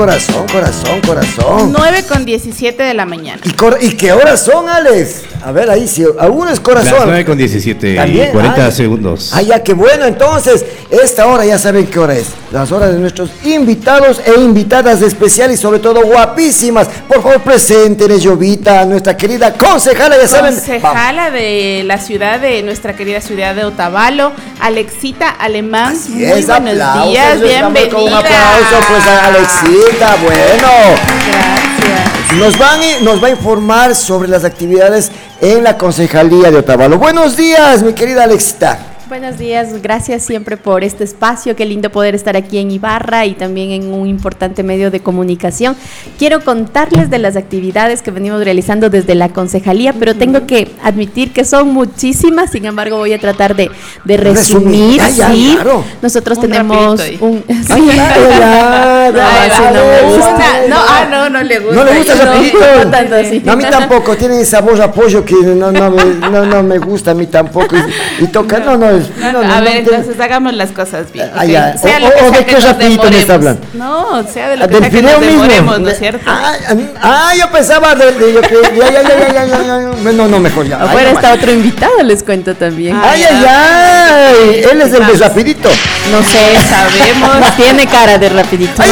Corazón, corazón, corazón. 9:17 de la mañana. ¿Y qué horas son, Alex? A ver, ahí sí, aún es corazón. Las 9:17 y 40 segundos. Ah, ya, qué bueno. Entonces, esta hora ya saben qué hora es. Las horas de nuestros invitados e invitadas especiales y sobre todo guapísimas. Por favor, presenten, Jovita, nuestra querida concejala, ya saben. Concejala de la ciudad, de nuestra querida ciudad de Otavalo, Alexita Alemán. Así muy es, buenos días, bienvenida. Con un aplauso, pues, a Alexita, bueno. Gracias. Nos va a informar sobre las actividades en la Concejalía de Otavalo. Buenos días, mi querida Alexita. Buenos días, gracias siempre por este espacio, qué lindo poder estar aquí en Ibarra y también en un importante medio de comunicación. Quiero contarles de las actividades que venimos realizando desde la concejalía, pero tengo que admitir que son muchísimas, sin embargo voy a tratar de resumir. Sí, claro. Nosotros tenemos un... Sí. No le gusta. No le gusta rapidito. No tanto así. No, a mí tampoco, tienen esa voz de apoyo que no me gusta a mí tampoco. Y toca, no, a ver, entonces hagamos las cosas bien. Okay. Sea lo que sea ¿de que qué nos rapidito me está hablando? No, sea de lo que sea que nos demoremos, ¿no es cierto? Yo pensaba no, mejor ya. Afuera está otro invitado, les cuento también. Él es el de rapidito. No sé, sabemos. Tiene cara de rapidito.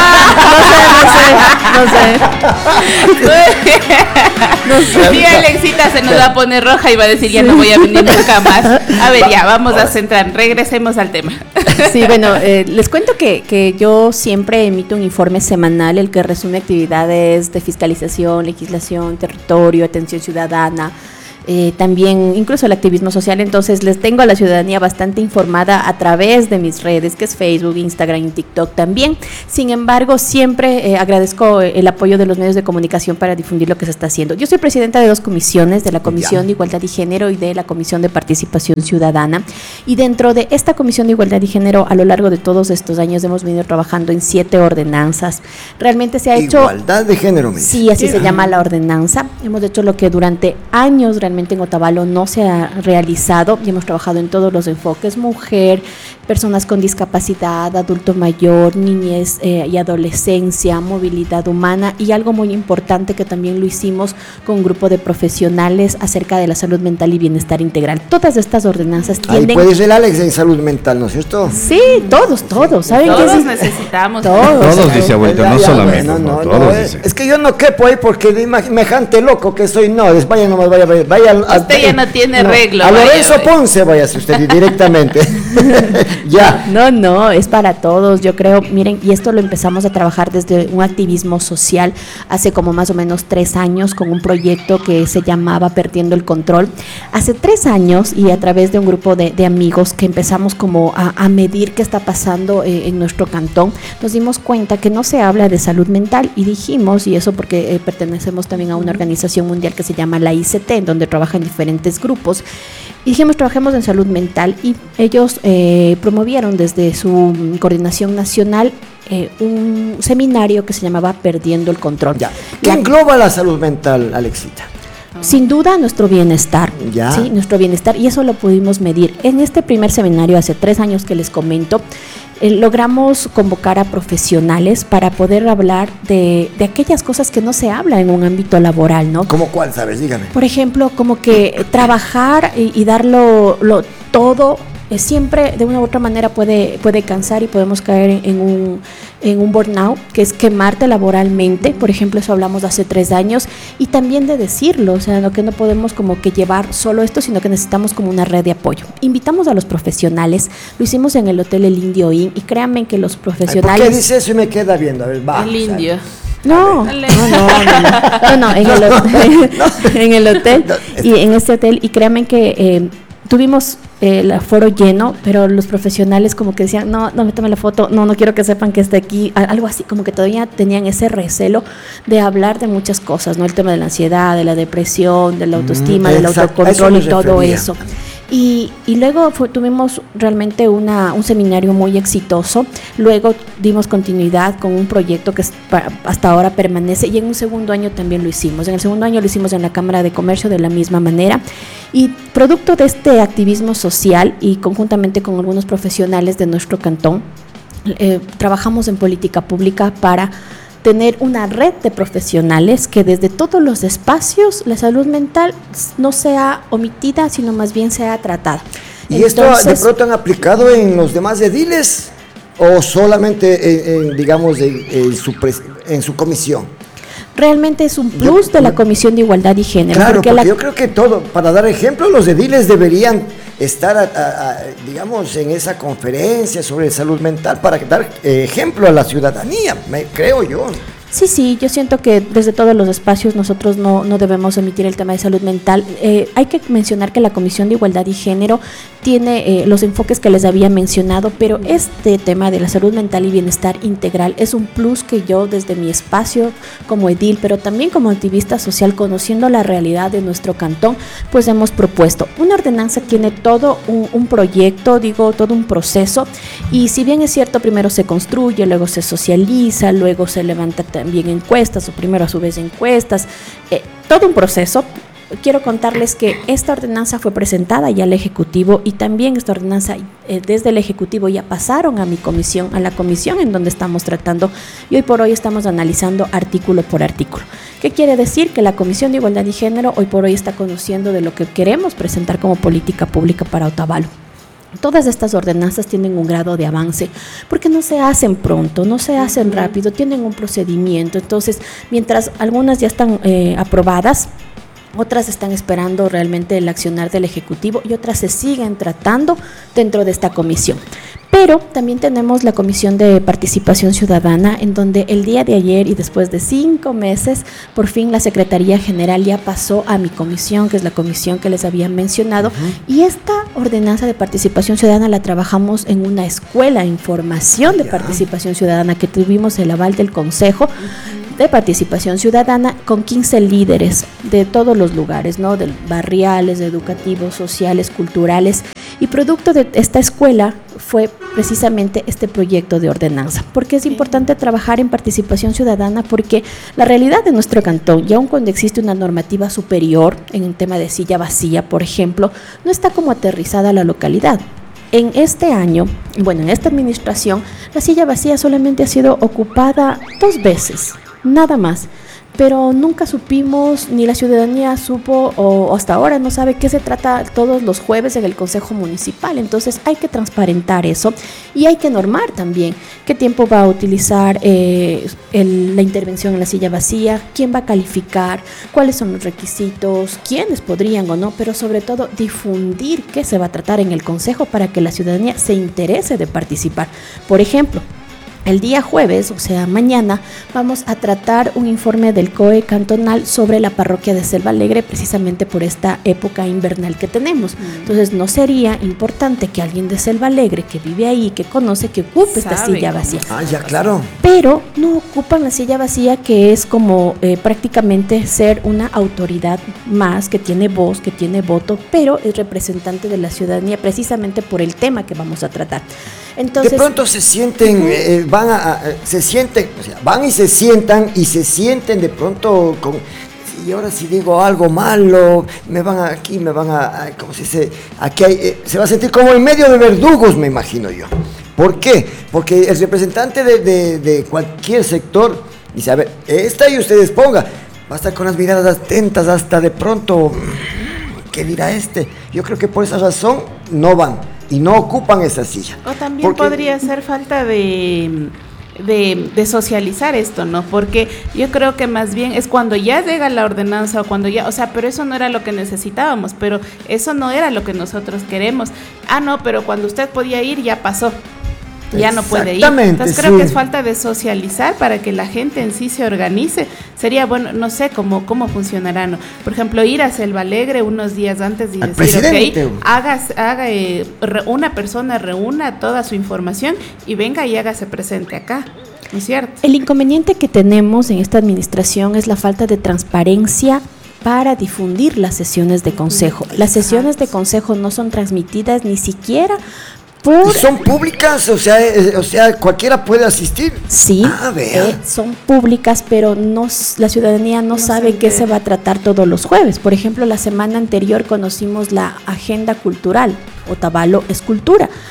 No sé. Sí, Alexita se nos va a poner roja y va a decir ya no voy a venir nunca más. A ver, ya, vamos a centrar, regresemos al tema. Sí, bueno, les cuento que yo siempre emito un informe semanal, el que resume actividades de fiscalización, legislación, territorio, atención ciudadana, también incluso el activismo social. Entonces les tengo a la ciudadanía bastante informada a través de mis redes, que es Facebook, Instagram y TikTok también. Sin embargo, siempre agradezco el apoyo de los medios de comunicación para difundir lo que se está haciendo. Yo soy presidenta de dos comisiones, de la Comisión de Igualdad y Género y de la Comisión de Participación Ciudadana, y dentro de esta Comisión de Igualdad y Género, a lo largo de todos estos años hemos venido trabajando en 7 ordenanzas. Realmente se ha hecho... Igualdad de género, sí, así se llama la ordenanza. Hemos hecho lo que durante años realmente en Otavalo no se ha realizado, y hemos trabajado en todos los enfoques: mujer, personas con discapacidad, adulto mayor, niñez y adolescencia, movilidad humana, y algo muy importante que también lo hicimos con un grupo de profesionales acerca de la salud mental y bienestar integral. Todas estas ordenanzas tienden... Ahí puede ser Alex en salud mental, ¿no es cierto? Sí, todos, ¿saben? Todos necesitamos. Todos dice abuelita, no solamente. Es que yo no quepo ahí porque de semejante loco que soy, no, vaya nomás, vaya. Usted ya no tiene arreglo. A Lorenzo Ponce váyase usted directamente. Ya. No, es para todos, yo creo. Miren, y esto lo empezamos a trabajar desde un activismo social hace como más o menos 3 años con un proyecto que se llamaba Perdiendo el Control. Hace 3 años, y a través de un grupo de amigos que empezamos como a medir qué está pasando en nuestro cantón, nos dimos cuenta que no se habla de salud mental, y dijimos, y eso porque pertenecemos también a una organización mundial que se llama la ICT, en donde trabajan diferentes grupos, y dijimos, trabajemos en salud mental, y ellos promovieron desde su coordinación nacional un seminario que se llamaba Perdiendo el Control. ¿Qué engloba la salud mental, Alexita? Sin duda nuestro bienestar, ¿sí? Nuestro bienestar, y eso lo pudimos medir. En este primer seminario, hace 3 años que les comento, logramos convocar a profesionales para poder hablar de aquellas cosas que no se habla en un ámbito laboral, ¿no? ¿Cómo cuál, sabes? Dígame. Por ejemplo, como que trabajar y darlo todo, siempre de una u otra manera puede cansar, y podemos caer en un burnout, que es quemarte laboralmente. Por ejemplo, eso hablamos de hace 3 años, y también de decirlo, o sea, que no podemos como que llevar solo esto, sino que necesitamos como una red de apoyo. Invitamos a los profesionales, lo hicimos en el Hotel El Indio Inn, y créanme que los profesionales... ¿Por qué dice eso y me queda viendo? A ver, va. El Indio. No, en el hotel, y en este hotel, y créanme que tuvimos el aforo lleno, pero los profesionales como que decían, no me tome la foto, no quiero que sepan que esté aquí, algo así, como que todavía tenían ese recelo de hablar de muchas cosas, ¿no? El tema de la ansiedad, de la depresión, de la autoestima, del autocontrol y todo eso. Y luego tuvimos realmente un seminario muy exitoso. Luego dimos continuidad con un proyecto que hasta ahora permanece, y en un segundo año también lo hicimos. En el segundo año lo hicimos en la Cámara de Comercio de la misma manera, y producto de este activismo social y conjuntamente con algunos profesionales de nuestro cantón, trabajamos en política pública para tener una red de profesionales que desde todos los espacios la salud mental no sea omitida, sino más bien sea tratada. ¿Y entonces, esto de pronto han aplicado en los demás ediles o solamente digamos en su comisión? Realmente es un plus de la Comisión de Igualdad y Género. Claro, porque yo creo que para dar ejemplo, los ediles deberían estar, digamos, en esa conferencia sobre salud mental para dar ejemplo a la ciudadanía, creo yo. Sí, yo siento que desde todos los espacios nosotros no debemos omitir el tema de salud mental. Hay que mencionar que la Comisión de Igualdad y Género tiene los enfoques que les había mencionado, pero este tema de la salud mental y bienestar integral es un plus que yo desde mi espacio como edil, pero también como activista social, conociendo la realidad de nuestro cantón, pues hemos propuesto. Una ordenanza tiene todo un proyecto, todo un proceso, y si bien es cierto, primero se construye, luego se socializa, luego se levanta también encuestas, o primero a su vez encuestas, todo un proceso. Quiero contarles que esta ordenanza fue presentada ya al Ejecutivo, y también esta ordenanza desde el Ejecutivo ya pasaron a mi comisión, a la comisión en donde estamos tratando, y hoy por hoy estamos analizando artículo por artículo. ¿Qué quiere decir? Que la Comisión de Igualdad y Género hoy por hoy está conociendo de lo que queremos presentar como política pública para Otavalo. Todas estas ordenanzas tienen un grado de avance porque no se hacen pronto, no se hacen rápido, tienen un procedimiento. Entonces, mientras algunas ya están aprobadas, otras están esperando realmente el accionar del Ejecutivo y otras se siguen tratando dentro de esta comisión. Pero también tenemos la Comisión de Participación Ciudadana, en donde el día de ayer y después de 5 meses, por fin la Secretaría General ya pasó a mi comisión, que es la comisión que les había mencionado, y esta ordenanza de participación ciudadana la trabajamos en una escuela en formación de participación ciudadana, que tuvimos el aval del Consejo de Participación Ciudadana con 15 líderes de todos los lugares, ¿no? De barriales, educativos, sociales, culturales, y producto de esta escuela fue precisamente este proyecto de ordenanza. Porque es importante trabajar en participación ciudadana, porque la realidad de nuestro cantón, y aun cuando existe una normativa superior en un tema de silla vacía, por ejemplo, no está como aterrizada la localidad. En este año, bueno, en esta administración, la silla vacía solamente ha sido ocupada 2 veces, nada más. Pero nunca supimos, ni la ciudadanía supo, o hasta ahora no sabe qué se trata todos los jueves en el Consejo Municipal. Entonces hay que transparentar eso y hay que normar también qué tiempo va a utilizar la intervención en la silla vacía, quién va a calificar, cuáles son los requisitos, quiénes podrían o no, pero sobre todo difundir qué se va a tratar en el Consejo para que la ciudadanía se interese de participar. Por ejemplo, el día jueves, o sea, mañana, vamos a tratar un informe del COE cantonal sobre la parroquia de Selva Alegre, precisamente por esta época invernal que tenemos. Entonces, ¿no sería importante que alguien de Selva Alegre, que vive ahí, que conoce, que ocupe esta silla vacía? Ah, ya, claro. Pero no ocupan la silla vacía, que es como prácticamente ser una autoridad más, que tiene voz, que tiene voto, pero es representante de la ciudadanía, precisamente por el tema que vamos a tratar. Entonces, de pronto se sienten, van y se sientan de pronto con, y ahora si digo algo malo, ¿cómo se dice? Aquí se va a sentir como en medio de verdugos, me imagino yo. ¿Por qué? Porque el representante de cualquier sector dice, a ver, esta y ustedes ponga, va a estar con las miradas atentas hasta de pronto, ¿qué dirá este? Yo creo que por esa razón no van y no ocupan esa silla. O también podría ser falta de socializar esto, ¿no? Porque yo creo que más bien es cuando ya llega la ordenanza o cuando ya, o sea, pero eso no era lo que necesitábamos, pero eso no era lo que nosotros queremos. Ah, no, pero cuando usted podía ir ya pasó. Ya no puede ir. Entonces creo que es falta de socializar para que la gente en sí se organice. Sería bueno, no sé cómo funcionará, ¿no? Por ejemplo, ir a Selva Alegre unos días antes y decir, ok, una persona reúna toda su información y venga y hágase presente acá. ¿No es cierto? El inconveniente que tenemos en esta administración es la falta de transparencia para difundir las sesiones de consejo. Las sesiones de consejo no son transmitidas ni siquiera ¿Son públicas? O sea, cualquiera puede asistir. Sí, son públicas, pero la ciudadanía no sabe qué se va a tratar todos los jueves. Por ejemplo, la semana anterior conocimos la agenda cultural, Otavalo es cultura.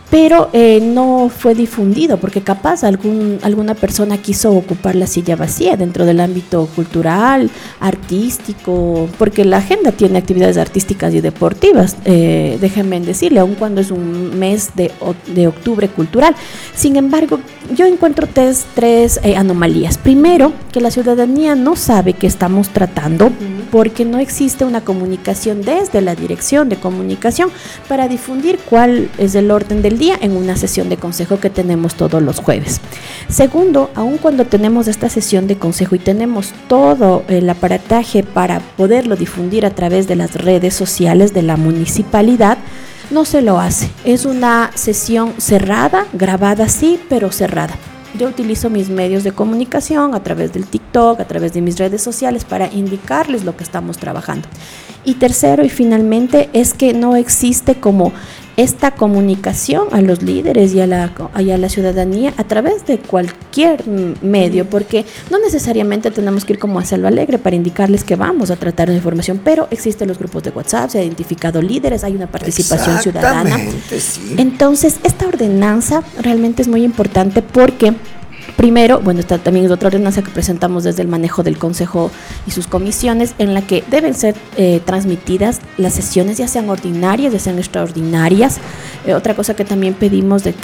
pero no fue difundido porque capaz alguna persona quiso ocupar la silla vacía dentro del ámbito cultural, artístico, porque la agenda tiene actividades artísticas y deportivas, déjenme decirle, aun cuando es un mes de octubre cultural. Sin embargo, yo encuentro tres anomalías. Primero, que la ciudadanía no sabe qué estamos tratando porque no existe una comunicación desde la dirección de comunicación para difundir cuál es el orden del día en una sesión de consejo que tenemos todos los jueves. Segundo, aun cuando tenemos esta sesión de consejo y tenemos todo el aparataje para poderlo difundir a través de las redes sociales de la municipalidad, no se lo hace. Es una sesión cerrada, grabada sí, pero cerrada. Yo utilizo mis medios de comunicación a través del TikTok, a través de mis redes sociales para indicarles lo que estamos trabajando. Y tercero y finalmente es que no existe como esta comunicación a los líderes y a la ciudadanía a través de cualquier medio, porque no necesariamente tenemos que ir como a Selva Alegre para indicarles que vamos a tratar de información, pero existen los grupos de WhatsApp, se ha identificado líderes, hay una participación ciudadana. Sí. Entonces, esta ordenanza realmente es muy importante porque primero, bueno, esta también es otra ordenanza que presentamos desde el manejo del Consejo y sus comisiones, en la que deben ser transmitidas las sesiones, ya sean ordinarias, ya sean extraordinarias. Otra cosa que también pedimos de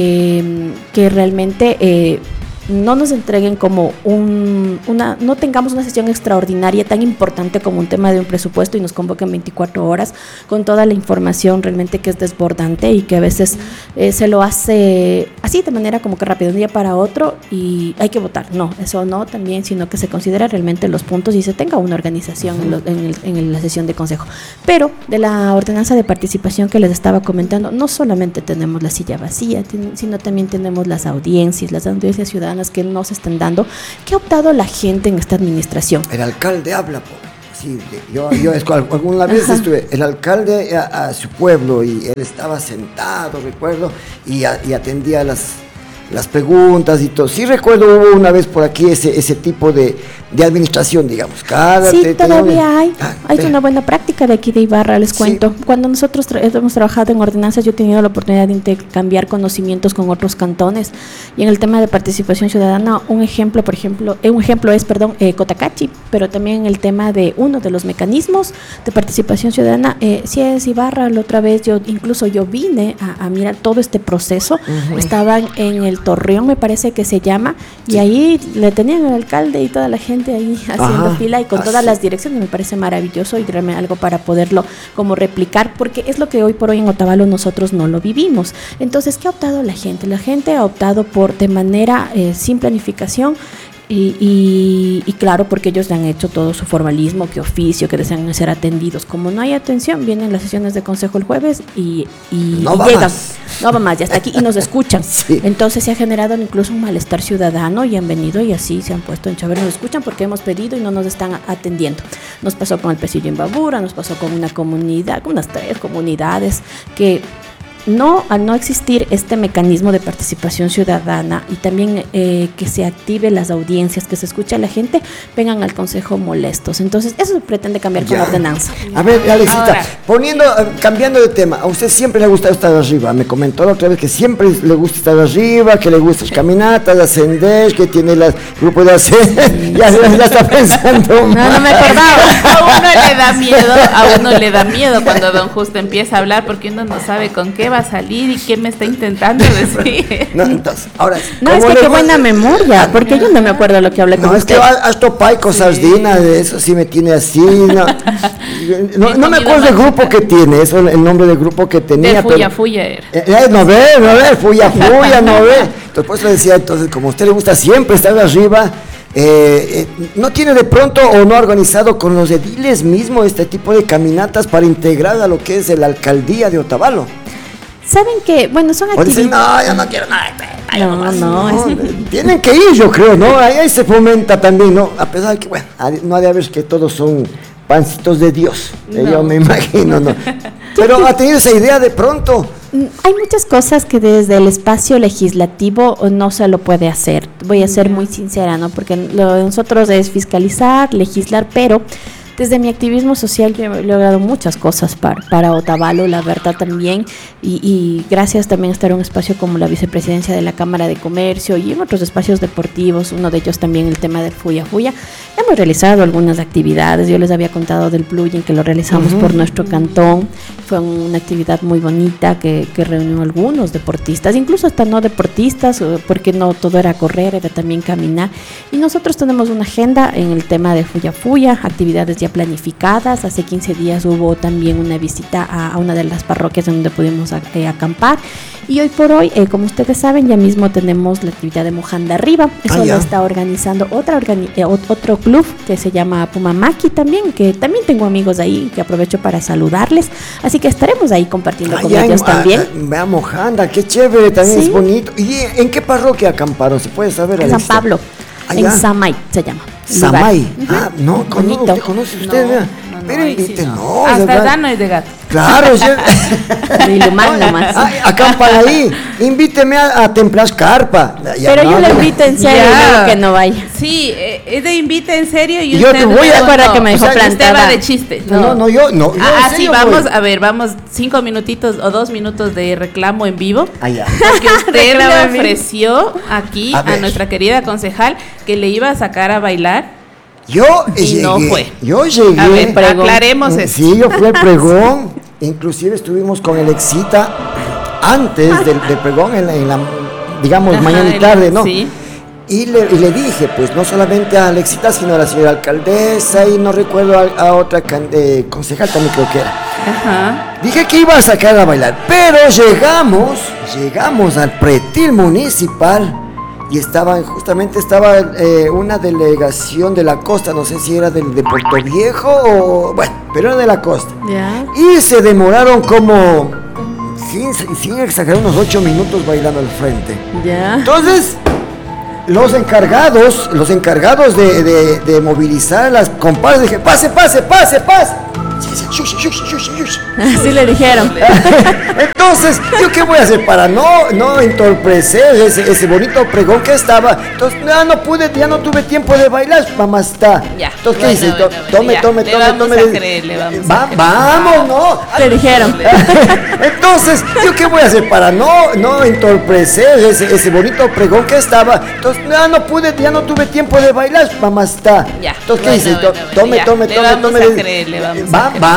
que realmente no nos entreguen como no tengamos una sesión extraordinaria tan importante como un tema de un presupuesto y nos convoquen 24 horas con toda la información realmente que es desbordante y que a veces se lo hace así de manera como que rápido, un día para otro y hay que votar. No, eso no también, sino que se considera realmente los puntos y se tenga una organización en la sesión de consejo. Pero de la ordenanza de participación que les estaba comentando, no solamente tenemos la silla vacía, sino también tenemos las audiencias ciudadanas que no se están dando. ¿Qué ha optado la gente en esta administración? El alcalde habla, sí, yo alguna vez estuve, el alcalde a su pueblo y él estaba sentado, recuerdo, y atendía las preguntas y todo. Sí recuerdo, hubo una vez por aquí ese tipo de administración, digamos. Todavía hay una buena práctica de aquí de Ibarra, les cuento. Sí. Cuando nosotros hemos trabajado en ordenanzas, yo he tenido la oportunidad de intercambiar conocimientos con otros cantones y en el tema de participación ciudadana, un ejemplo es Cotacachi, pero también el tema de uno de los mecanismos de participación ciudadana, si es Ibarra, la otra vez yo vine a mirar todo este proceso, estaban en el Torreón, me parece que se llama, y ahí le tenían al alcalde y toda la gente ahí haciendo fila y con todas las direcciones. Me parece maravilloso y realmente algo para poderlo como replicar, porque es lo que hoy por hoy en Otavalo nosotros no lo vivimos. Entonces, ¿qué ha optado la gente? La gente ha optado por de manera sin planificación. Y claro, porque ellos han hecho todo su formalismo, que oficio, que desean ser atendidos. Como no hay atención, vienen las sesiones de consejo el jueves y llegan. No va más, ya está aquí y nos escuchan. Sí. Entonces se ha generado incluso un malestar ciudadano y han venido y así se han puesto en Chávez, nos escuchan porque hemos pedido y no nos están atendiendo. Nos pasó con el Pesillo en Babura, nos pasó con una comunidad, con unas 3 comunidades que al no existir este mecanismo de participación ciudadana y también que se active las audiencias, que se escuche a la gente, vengan al consejo molestos. Entonces, eso se pretende cambiar con la ordenanza. A ver, Alexita, cambiando de tema, a usted siempre le ha gustado estar arriba. Me comentó la otra vez que siempre le gusta estar arriba, que le gusta las caminatas, ascender, que tiene el grupo de ascender. Ya está pensando. No me acordaba. A uno le da miedo cuando don Justo empieza a hablar porque uno no sabe con qué va a salir y qué me está intentando decir. No, entonces, ahora es que qué buena memoria, porque yo no me acuerdo lo que hablé con usted. No, es que hasta paico sardina, de eso sí me tiene así, no me acuerdo el grupo que tiene, eso el nombre del grupo que tenía. De Fuya era. No ve, Fuya, no ve. Entonces, pues le decía, como a usted le gusta siempre estar arriba, ¿no tiene de pronto o no ha organizado con los ediles mismo este tipo de caminatas para integrar a lo que es la alcaldía de Otavalo? Saben que, bueno, son actividades. No, yo no quiero nada. No, tienen que ir, yo creo, ¿no? Ahí se fomenta también, ¿no? A pesar de que, bueno, no ha de haber que todos son pancitos de Dios, yo me imagino, ¿no? Pero ha tenido esa idea de pronto. Hay muchas cosas que desde el espacio legislativo no se lo puede hacer. Voy a ser muy sincera, ¿no? Porque lo de nosotros es fiscalizar, legislar, pero desde mi activismo social yo he logrado muchas cosas para Otavalo, la verdad también, y gracias también a estar en un espacio como la vicepresidencia de la Cámara de Comercio y en otros espacios deportivos, uno de ellos también el tema del Fuya Fuya. Hemos realizado algunas actividades, yo les había contado del Bluyen que lo realizamos por nuestro cantón, fue una actividad muy bonita que reunió a algunos deportistas, incluso hasta no deportistas, porque no todo era correr, era también caminar, y nosotros tenemos una agenda en el tema de Fuya Fuya, actividades ya planificadas. Hace 15 días hubo también una visita a una de las parroquias donde pudimos acampar, y hoy por hoy, como ustedes saben, ya mismo tenemos la actividad de Mojanda Arriba. Eso lo está organizando otro club que se llama Pumamaki también, que también tengo amigos ahí que aprovecho para saludarles, así que estaremos ahí compartiendo con ellos también. Vea Mojanda, qué chévere, también es bonito. ¿Y en qué parroquia acamparon? ¿Se puede saber? En San Pablo, en Samay se llama. Samay, no, ¿conoce usted? Pero inviten, no. Hasta Dano es de gato. Claro, nomás. Acampan ahí. Invíteme a templar carpa. Pero yo le invito en serio y digo que no vaya. Sí, es de invita en serio y yo usted te voy a para que me dejó plantada. Usted va de chiste. Yo sí, vamos 5 minutitos o 2 minutos de reclamo en vivo. Porque usted le ofreció aquí a nuestra querida concejal que le iba a sacar a bailar. Yo llegué. A ver, aclaremos eso. Sí, yo fui al pregón. Inclusive estuvimos con el Exita antes del pregón, en la digamos, mañana y tarde, ¿no? Sí. Y le dije, pues, no solamente a Alexita, sino a la señora alcaldesa, y no recuerdo a otra concejal también creo que era. Dije que iba a sacar a bailar, pero llegamos al pretil municipal. Y justamente estaba una delegación de la costa, no sé si era de Puerto Viejo o... Bueno, pero era de la costa. Y se demoraron como, sin exagerar, unos 8 minutos bailando al frente. Entonces, los encargados de movilizar a las comparsas, dije, pase. Así le dijeron. Entonces, ¿yo qué voy a hacer para no entorpecer ese bonito pregón que estaba? Entonces, ya no tuve tiempo de bailar, mamá está. Entonces, ¿qué hice? Tome. Vamos, ¿no? Le dijeron. Entonces, ¿yo qué voy a hacer para no entorpecer ese bonito pregón que estaba? Entonces, ya no tuve tiempo de bailar, mamá está. Entonces, ¿qué hice? Tome.